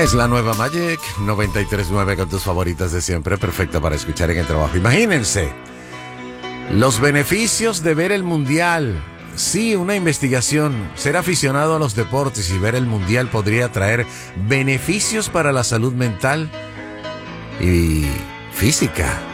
Es la nueva Magic 93.9 con tus favoritas de siempre, perfecta para escuchar en el trabajo. Imagínense los beneficios de ver el Mundial. Sí, una investigación. Ser aficionado a los deportes y ver el Mundial podría traer beneficios para la salud mental y física.